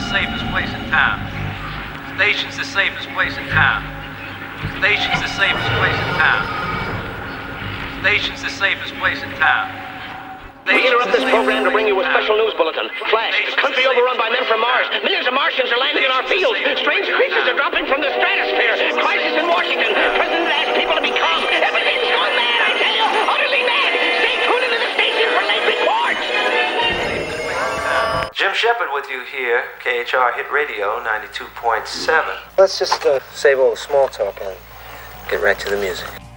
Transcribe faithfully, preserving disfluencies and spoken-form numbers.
safest place in town. Station's the safest place in town. Station's the safest place in town. Station's the safest place in town. We interrupt this program to bring you a special news bulletin. Flash, country overrun by men from Mars. Millions of Martians are landing in our fields. Strange creatures are dropping from the stratosphere. Crisis in Washington. President asked people to be calm. Everything's gone mad, I tell you. Utterly mad. Stay tuned into the station for late reports. Jim Shepard with you here, K H R Hit Radio ninety-two point seven. Let's just uh, save all the small talk and get right to the music.